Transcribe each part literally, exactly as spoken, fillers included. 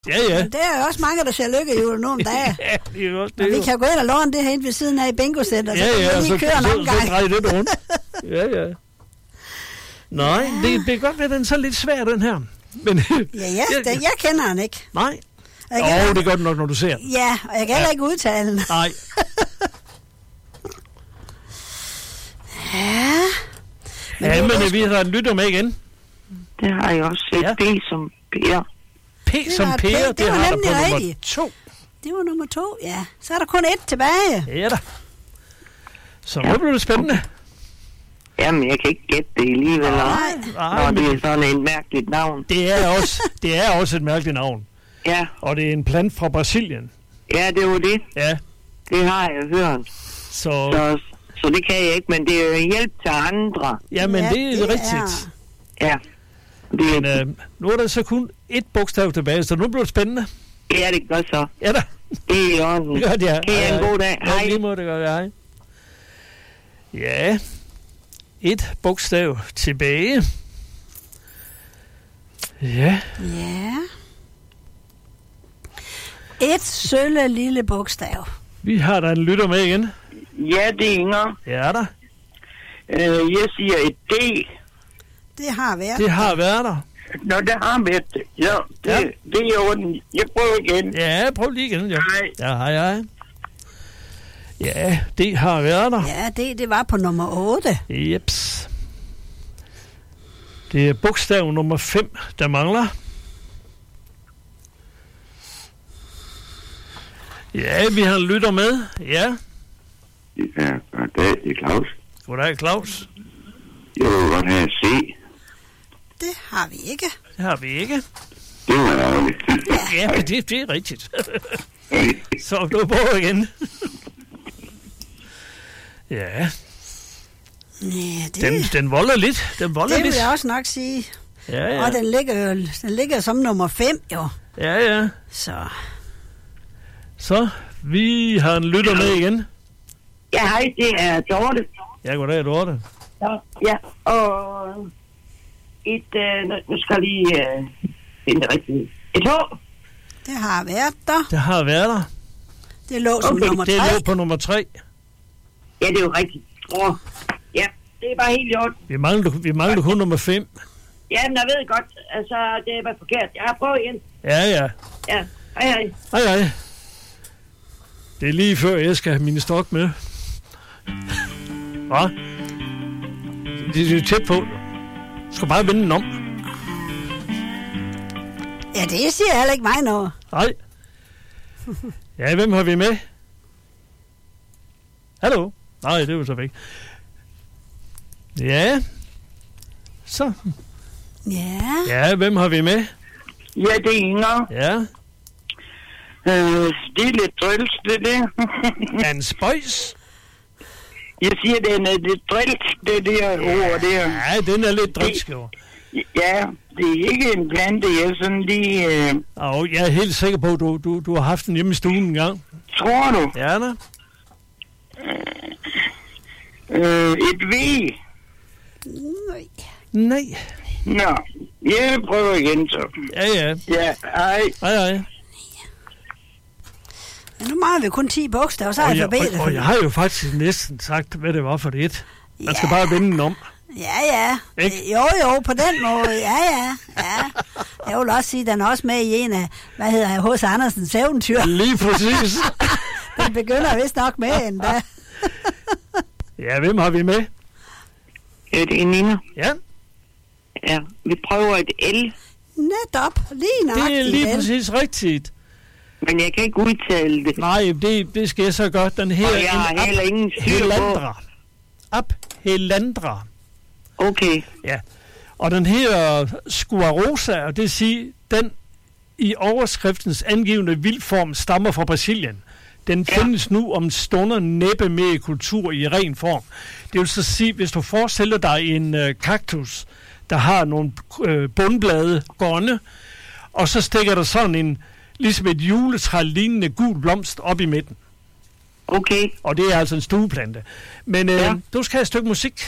Ja, ja. Det er jo også mange, der ser lykkehjul nu om dagen. Ja, det er også det. Og vi kan gå ind og låne det her ved siden af i bingo-center, ja, så kan ja, vi lige så, køre en så, omgang. så drejer det rundt. Ja, ja. Nej, ja. Det, det kan godt være, den er så lidt svær, den her. Men, ja, ja, det, jeg kender den ikke. Nej. Åh, oh, det gør den nok, når du ser den. Ja, og jeg kan heller ja. ikke udtale den. Nej. ja. Men, ja, men vi har en lytter med igen. Det har jeg også set. Ja. P som Per. P som Per, det, det har der på nummer rigtigt. to. Det var nummer to, ja. Så er der kun et tilbage. Ja da. Så nu ja. bliver det spændende. Jamen, jeg kan ikke gætte det alligevel. Nej, nej. Nå, det er sådan et mærkeligt navn. Det er også, det er også et mærkeligt navn. Ja. Og det er en plant fra Brasilien. Ja, det var det. Ja. Det har jeg hørt. Så, så, så det kan jeg ikke, men det er jo hjælp til andre. Jamen, ja, det er det rigtigt. Er. Ja. Det... Men øh, nu er der så kun et bogstav tilbage, så nu bliver det spændende. Ja, det gør så. Ja da. Det er i orden. Det gør det, ja. Kan I en god dag? Ja, hej. Lige må det gøre, hej. Ja. Et bogstav tilbage. Ja. Ja. Et sølle lille bogstav. Vi har der en lytter med igen. Ja, det er Inger. Ja da. Øh, jeg siger et D. Det har været Det har været der. Nå, det har været det. Ja, det, ja. det er orden. Jeg prøver igen. Ja, prøv lige igen. Ja. Hej. Ja, hej, hej. Ja, det har været der. Ja, det, det var på nummer otte. Jeps. Det er bogstav nummer fem, der mangler. Ja, vi har en lytter med. Ja. Ja, goddag, det er Claus. Goddag, Claus. Jeg vil godt have at se. Det har vi ikke. Det har vi ikke. Det var ærgerligt. Ja, men det, det er rigtigt. Så du på igen. Ja. Ja, det, den, den volder lidt. Den volder det vil lidt. jeg også nok sige. Ja, ja. Og den ligger jo den ligger som nummer fem, jo. Ja, ja. Så. Så, vi har en lytter med igen. Ja, hej, det er Dorte. Ja, goddag, Dorte. Ja, ja, og et, øh, nu skal jeg lige øh, finde det rigtigt. Et H. Det har været der. Det har været der. Det lå som okay, nummer tre. Det lå på nummer tre. Ja, det er jo rigtigt. Oh, ja, det er bare helt gjort. Vi mangler, vi mangler kun nummer fem. Ja, men jeg ved godt, altså, det var forkert. Jeg har prøvet igen. Ja, ja. Ja, hej, hej. Hej, hej. Det er lige før, jeg skal have mine stok med. Hvad? Det er tæt på. Du skal bare vende den om. Ja, det siger heller ikke mig noget. Nej. Ja, hvem har vi med? Hallo? Nej, det er jo så væk. Ja. Så. Ja. Ja, hvem har vi med? Ja, det er Inger. Ja. Øh, det er lidt drilsk, det der. En spøjs. Jeg siger, den er lidt drilsk, det der ord der. Ja, den er lidt drilsk, jo. Ja, det er ikke en plante, jeg sådan lige... Øh... Og jeg er helt sikker på, at du, du, du har haft den hjemme i stuen en gang. Tror du? Ja, da. Øh, et V. Nej. Nej. Nå, jeg prøver igen så. Ja, ja. Ja, hej. Hej, hej. Ja, nu mangler vi kun ti bogstaver, så er og jeg, alfabetet. og, og jeg har jo faktisk næsten sagt, hvad det var for det et. Man ja. skal bare vende den om. Ja, ja. Ikke? Jo, jo, på den måde. Ja, ja. ja. Jeg vil også sige, at den er også med i en af, hvad hedder H C Andersens eventyr. Lige præcis. Den begynder vist nok med endda. Ja, hvem har vi med? Ja, det er Nina. Ja. Ja, vi prøver et L. Netop, lige nøjagtigt. Det er lige L. præcis rigtigt. Men jeg kan ikke udtale det. Nej, det, det skal jeg så godt. Den her og jeg har heller ingen styr på. Helandra. Abhelandra. Okay. Ja. Og den her Squarosa, og det vil sige, den i overskriftens angivende vildform stammer fra Brasilien. Den ja. findes nu om stunder næppe med i kultur i ren form. Det vil så sige, hvis du forestiller dig en øh, kaktus, der har nogle øh, bundblade, grønne, og så stikker der sådan en, ligesom et juletræ lignende gul blomst op i midten. Okay. Og det er altså en stueplante. Men øh, ja. du skal have et stykke musik.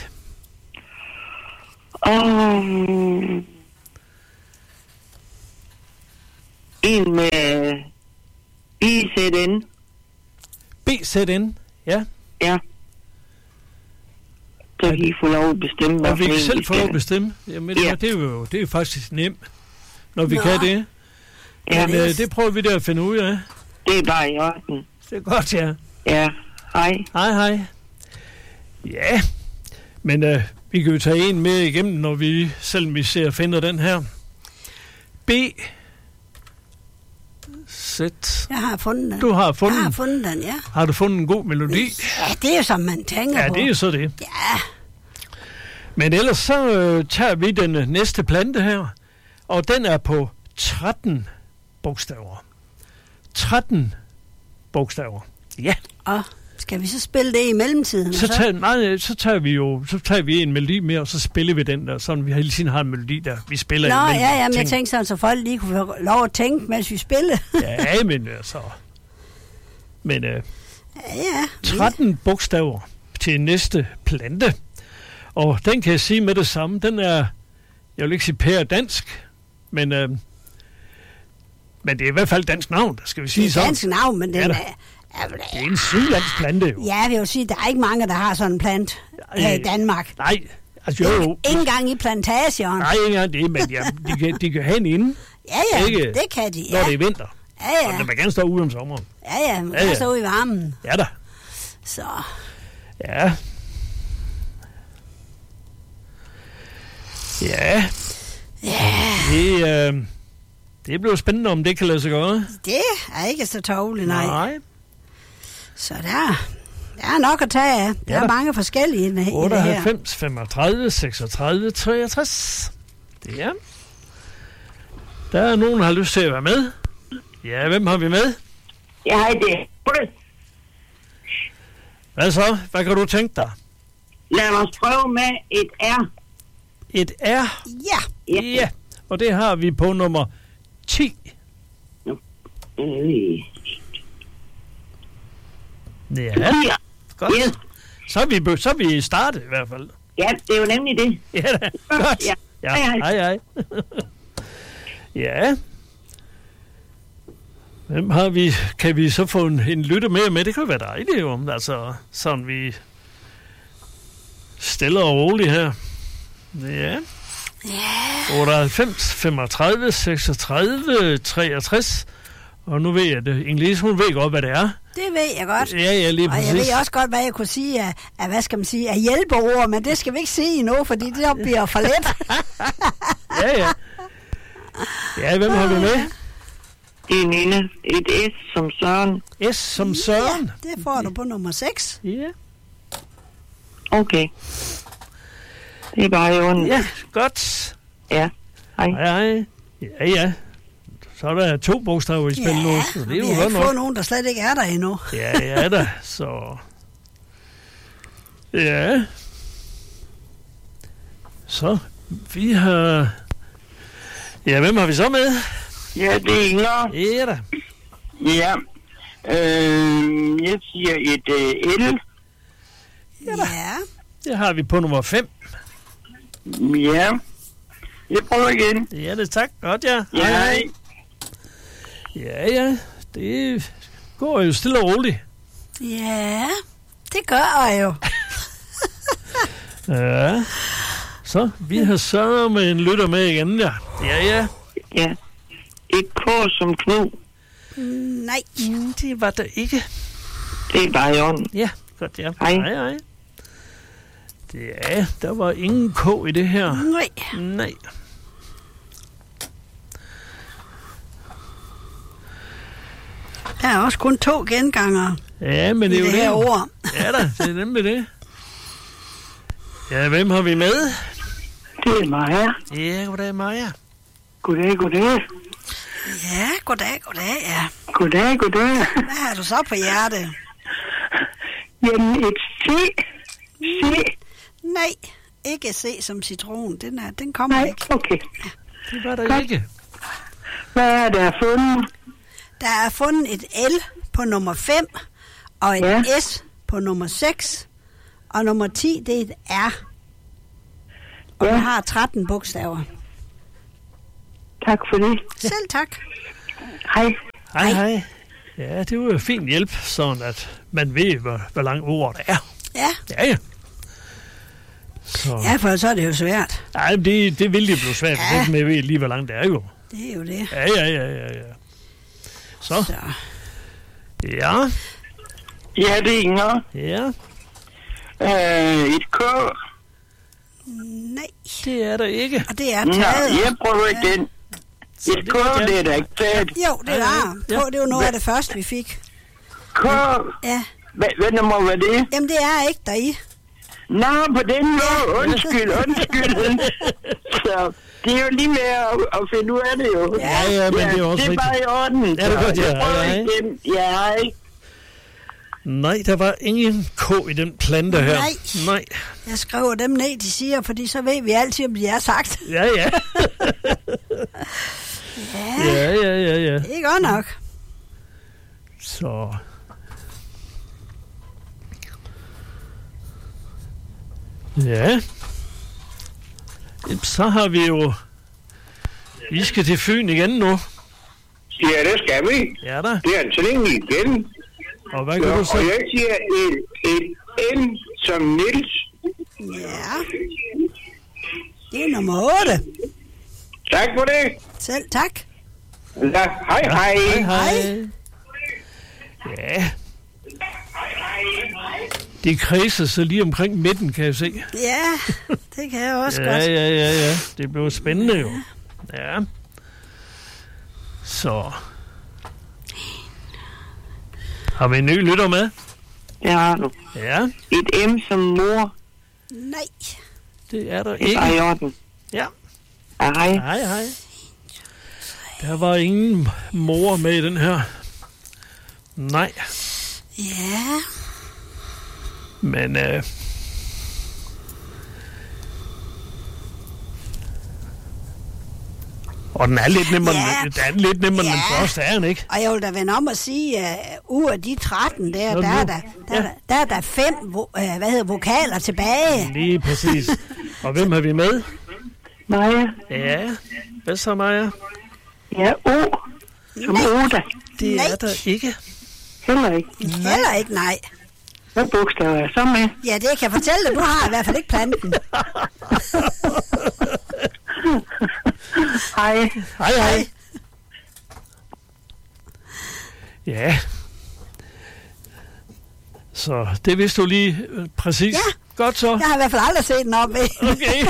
Um... En med B Z N. B Z N, ja. Ja. Så kan I få lov at bestemme, hvad Og vi for kan en, selv vi få lov at skal. bestemme. Jamen, Ja. det, er jo, det er jo faktisk nemt, når vi Nå. kan det. Ja, Men øh, det prøver vi der at finde ud af. det er bare i orden. Det er godt, ja. Ja, hej. Hej, hej. Ja, men øh, vi kan jo tage en mere igennem, når vi selv vi ser finder den her. B. Z. Jeg har fundet den. Du har fundet Jeg har den. fundet den, ja. Har du fundet en god melodi? Ja, det er jo som man tænker Ja, på. det er jo så det. Ja, Men ellers så øh, tager vi den øh, næste plante her, og den er på tretten bogstaver. tretten bogstaver. Ja, og skal vi så spille det i mellemtiden? så så? tager, nej, så tager vi jo så tager vi en melodi mere, og så spiller vi den der, sådan vi hele tiden har en melodi der. Vi spiller Nå, imellem ja, ja, men jeg ting. tænkte sådan, så folk lige kunne få lov at tænke, mens vi spiller. Ja, men altså... Men øh, Ja, ja. tretten bogstaver til næste plante. Og den kan jeg sige med det samme. Den er, jeg vil ikke sige pære dansk, men, øh, men det er i hvert fald dansk navn, skal vi sige Det er sådan. dansk navn, men den Ja da. er... er, Det er en sydlandsk plante jo. Ja, jeg vil jo sige, der er ikke mange, der har sådan en plant her i Øh, Danmark. Nej, altså jo jo. Ikke engang i plantageren. Nej, ikke engang det, men ja, de, kan, de kan have en inde, Ja, ja, ikke, det kan de. når Ja, det er vinter. ja, Og ja. den vil gerne stå ude om sommeren. Ja, ja, man Ja, kan ja. stå ude i varmen. Ja da. Så, Ja. Ja. ja, Det, øh, det bliver spændende, om det kan lade sig gøre. det er ikke så tårligt, nej. Nej. Så der, der er nok at tage af. Der Ja er da. mange forskellige i det her. otteoghalvfems, femogtredive, seksogtredive, treogtres. Det er. Der er nogen, der har lyst til at være med. Ja, hvem har vi med? Ja, hej, det er. Hvad så? Hvad kan du tænke dig? Lad os prøve med et R. Et R. Ja, Ja. Ja. Og det har vi på nummer ti. Øh, Ja, ja. godt. Yes. Så er vi, be- så er vi startet i hvert fald. Ja, det er jo nemlig det. Ja, da. Godt. Ja. Ja. Hej, hej. Hej, hej. Ja. Hvem har vi? Kan vi så få en, en lytter mere med? Det kan jo være dejligt jo. Altså, sådan vi stille og roligt her. Ja. ja, otteoghalvfems, femogtredive, seksogtredive, treogtres. Og nu ved jeg, at Inge-Lise, hun ved godt, hvad det er. det ved jeg godt. Ja, ja, lige Og jeg præcis. ved også godt, hvad jeg kunne sige af, af hvad skal man sige, af hjælpeord, men det skal vi ikke sige endnu, fordi det så bliver for let. Ja, ja. Ja, hvem har vi med? Det er Nina. Et S som Søren. S som Søren. Ja, det får du på nummer seks. Ja, Okay. Det er bare i orden. ja, godt. Ja. Hej. Hej, hej. Ja, ja. Så er der to bogstaver i spil Ja, nu. Så det vi er jo har godt ikke nok. fået nogen, der slet ikke er der endnu. Ja, ja da. Så... Ja. Så, vi har... Ja, hvem har vi så med? Ja, det er Inger. Ja da. Ja. Øh, jeg siger et øh, L. Ja, Det har vi på nummer fem. Ja. Jeg prøver igen. Ja, det tak. Godt, ja. Ja, hej. Ja, ja. Det går jo stille og roligt. ja, det gør jeg jo. Ja. Så, vi har så med en lytter med igen, ja. Ja, ja. Ja. Et K som Knud. Nej, Mm, det var der ikke. Det er bare i orden. Ja, godt, ja. Hej. Hej, hej. Ja, der var ingen K i det her. nej. Nej. Der er også kun to gengangere Ja, men i det er jo det her det. ord. Ja da, det er nemlig det. Ja, hvem har vi med? Det er Maja. Ja, goddag, Maja. Goddag, goddag. Ja, goddag, goddag, ja. Goddag, goddag. Hvad har du så på hjertet? Jamen, et C. C. Nej, ikke C som citron. Den, er, den kommer Nej, ikke. okay. Det var der Godt. ikke. Hvad er der fundet? Der er fundet et L på nummer fem, og et Ja. S på nummer seks, og nummer ti, det er et R. Og Ja. den har tretten bogstaver. Tak for det. Selv tak. Hej. Hej, hej. Ja, det var jo fin hjælp, sådan at man ved, hvor, hvor langt ordet er. Ja. Ja, ja. Så. Ja, for så er det jo svært. Ej, det, det vil jo blive svært, Ja. det med ved lige, hvor langt det er jo. Det er jo det. Ja, ja, ja, ja, ja. Så. Så. Ja. Ja, det er Inger. Ja. Øh, et kør. Nej. Det er der ikke. Og det er Nå, taget. jeg prøver igen. Et kør, det er da ikke taget. Jo, det var. Ja. Ja. Det var noget af det første, vi fik. Kør. Ja. Hvad, hvad nummer var det? Jamen, det er ikke deri. Nå, på den måde. Undskyld, undskyld. Så det er jo lige med at, at finde ud af det jo. Ja, ja, men det er også det er rigtigt. bare i orden. Ja, det er godt, ja. Jeg prøver Hej, hej. igen. Ja, hej. Nej, der var ingen K i den plante her. Nej. Nej. Jeg skriver dem ned, de siger, fordi så ved vi altid, om de er sagt. Ja, ja. Ja, Ja, ja, ja, ja. det er godt nok. Så. Ja. Så har vi jo... Vi skal til Fyn igen nu. Ja, det skal vi. Ja da. Det er en sling igen. Og hvad Ja, kan du og så? jeg siger et, et N som Nils. Ja. Det er nummer otte. Tak for det. Selv tak. Ja, hej, hej. Hej, hej. Ja. Det kredser så lige omkring midten, kan jeg se. Ja, det kan jeg også Ja, godt. ja, ja, ja. Det blev spændende jo. Ja. Så. Har vi en ny lytter med? Det har du. Ja, Et M som mor. Nej. det er der Det er i ikke. orden. Ja. Ja, hej. Hej, hej. Der var ingen mor med i den her. Nej, Ja. men... Øh, og den er lidt nemmere, Ja. ja. den er lidt nemmere ja. end den Ja. første, er den ikke? Og jeg vil da vende om at sige, at uh, ud af de tretten der, Nå, der, nu. er der, der, Ja. der, der er der fem vo- øh, hvad hedder, vokaler tilbage. Lige præcis. Og hvem har vi med? Maja. Ja, hvad så, Maja? Ja, O. Som Oda. Det Nej. er der ikke. Heller ikke. Heller ikke, nej. Hvad bogstaver er så med? Ja, det kan jeg fortælle dig. Du har i hvert fald ikke planten. Hej. Hej, hej. Ja. Så det vidste du lige øh, præcis. Ja. Godt så. Jeg har i hvert fald aldrig set den op med. Okay.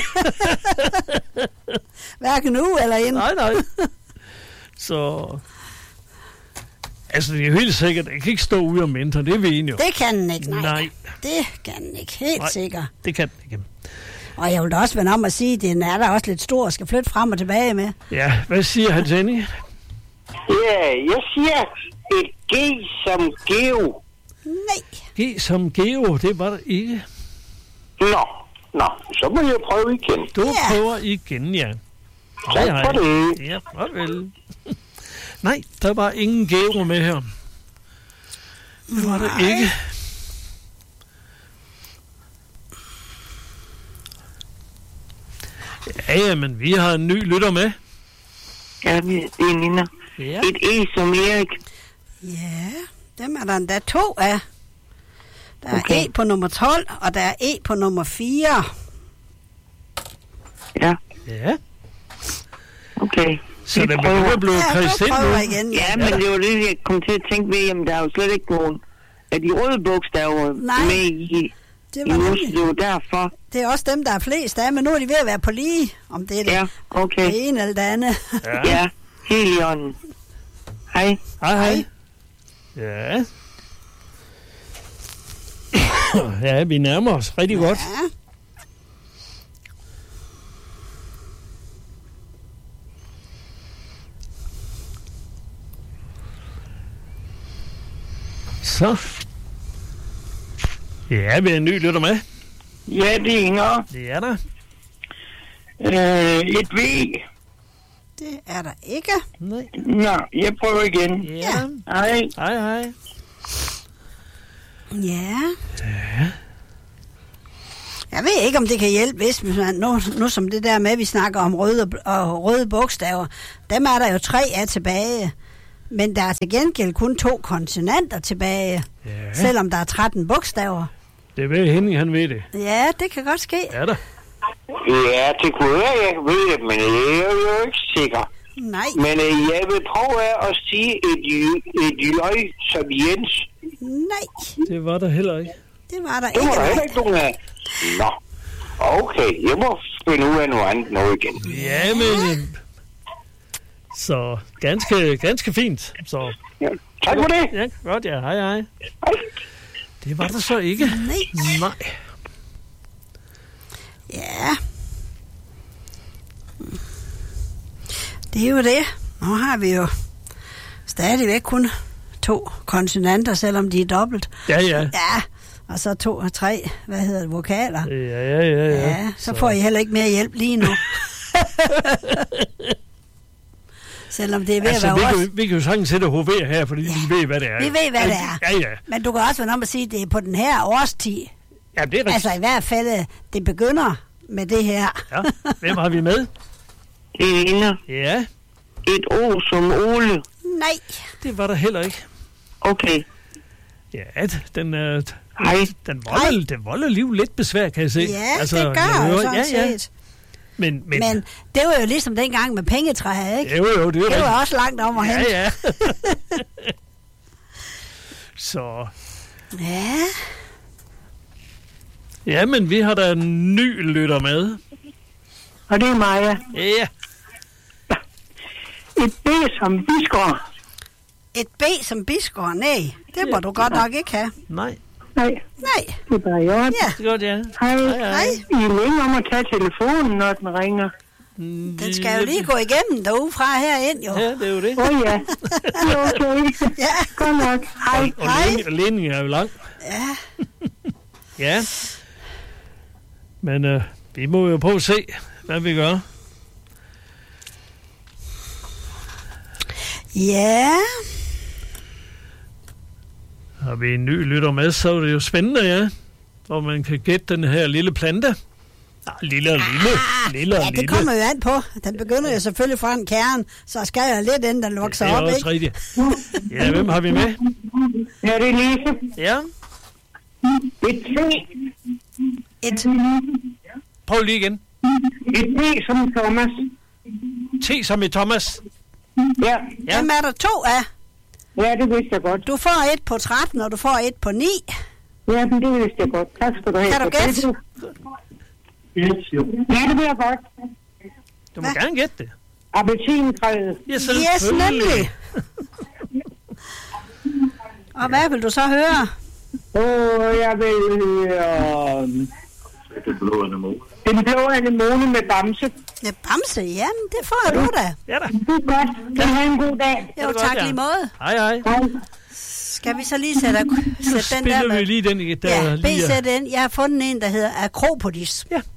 Hverken nu eller ind. Nej, nej. Så... Altså, det er jo helt sikkert, det kan ikke stå ude om vinteren, det er vi enige jo. Det kan den ikke, nej. Nej. Det kan den ikke, helt Nej. sikkert. Det kan den ikke. Og jeg vil da også vende om at sige, at den er der også lidt stor og skal flytte frem og tilbage med. Ja, hvad siger han, Jenny? Ja, jeg siger et G som Geo. Nej. G som Geo, det var der ikke. Nå, nå, så må jeg prøve igen. Du Ja. prøver igen, ja. Tak for det. Ja, farvel. Nej, der var ingen Geo med her. Det var der ikke. Ja, ja, men vi har en ny lytter med. Ja, det er Nina. Ja. Et E som Erik. Ja, dem er der endda to af. Der er Okay. E på nummer tolv, og der er E på nummer fire. Ja, Ja, okay. så Vi det prøver. begynder at blive Ja, kredset nu ind prøver nu. jeg igen. Ja, men det var det, jeg kom til at tænke ved, jamen der er jo slet ikke nogen af de røde bogstaver Nej. med i, Det i var nu, så nemlig. det var derfor. Det er også dem, der er flest af, men nu er de ved at være på lige, om det er det, Ja, okay. det ene eller det andet. Ja. Ja, helt i ånden. Hej. Hej, hej. Ja. Ja, vi nærmer os rigtig godt. Ja. Så. Ja, vi har en ny lytter med. Ja, det er Inger. Det er der. Øh, et V. Det er der ikke. Nej. Nå, jeg prøver igen. Ja. Hej. Hej, hej. Ja. Jeg ved ikke, om det kan hjælpe, hvis man, nu, nu som det der med, vi snakker om røde, og, og røde bogstaver, dem er der jo tre af tilbage. Men der er til gengæld kun to konsonanter tilbage, Ja. selvom der er tretten bogstaver. Det ved Henning, han ved det. Ja, det kan godt ske. Ja da. Ja, det kunne være, jeg ved det, men jeg er jo ikke sikker. Nej, Men øh, jeg vil prøve at sige et, j- et løg som Jens. nej, Det var der heller ikke. det var der Det var ikke. der heller ikke nogen af. Nå, okay, jeg må finde ud af noget andet noget igen. Ja, men... øh, Så ganske, ganske fint. Så Ja. Tak for det. ja, godt ja. Hej, hej. Hej. Det var der så ikke. Nej. Nej. Ja. Det er jo det. Nu har vi jo stadigvæk kun to konsonanter, selvom de er dobbelt. Ja, ja. Ja, og så to og tre, hvad hedder det, vokaler. Ja, ja, ja, ja. Ja, så får I heller ikke mere hjælp lige nu. Selvom det er ved Altså, at vi være kan, os. jo- vi kan jo sagtens sætte H V her, fordi Ja. vi ved, hvad det er. Vi ved, hvad det er. Ja, ja. Men du kan også være om at sige, at det er på den her årstid. Ja, det er rigtigt. Altså i hvert fald, øh, det begynder med det her. Ja. Hvem har vi med? Lene, Ja, et ord som Ole. Nej. det var der heller ikke. Okay. Ja, den, øh, Hej. den volder, den volder liv lidt besvær, kan jeg se. Ja, altså, det gør jeg jo hører- sådan ja, ja. set. Men, men, Men det var jo ligesom dengang med pengetræer, ikke? jo, jo, det er Det var rigtigt. også langt om at Ja, hente. ja. Så, Ja. ja, men vi har da en ny lytter med. Og det er Maja. Ja, Et B som biskår. Et B som biskår, nej. Det må du godt nok ikke have. nej, Nej, Nej. det er bare i orden. Ja. det er godt, ja. Hej. Hej, Hej. I er længe om at tage telefonen, når den ringer. Den skal jo lige gå igennem derude fra herind, jo. Ja, det er jo det. Åh oh, ja, det er okay. Ja. Godt nok. Hej. Og Hej. ledning- ledningen er jo lang. Ja. Ja. Men øh, vi må jo prøve at se, hvad vi gør. Ja. Har vi en ny lytter med, så er det jo spændende, ja. Hvor man kan gætte den her lille plante. Ah, lille og lille. Lille og Ja, lille. det kommer jo an på. Den begynder jo selvfølgelig fra en kern, så skal jeg lidt inden den vokser Det er op, også ikke? rigtigt. Ja, hvem har vi med? Ja, det er Lise. Ja, Et T. Et, prøv lige igen. Et T som Thomas. T som i Thomas. Ja, Ja. Hvem er der to af? ja, det vidste jeg godt. Du får et på tretten, og du får et på ni. Ja, men det vidste jeg godt. Tak skal du have. Kan du for gætte? det. Ja, det vil jeg godt. Du må Hvad? gerne gætte det. Appelsinkræet. Ja, Yes, selvfølgelig. nemlig. Og hvad vil du så høre? Åh, jeg vil høre... Den blå anemone med bamse. Ja, bamse, jamen det får du da. Ja da. Det er godt. Kan I have en god dag. Jo, det tak godt, ja. lige måde. Hej, hej. Hej. Skal vi så lige sætte, Nu sætte den der spiller vi med? lige den, der Ja, lige er. B Z N. Jeg har fundet en, der hedder Akropolis. Ja.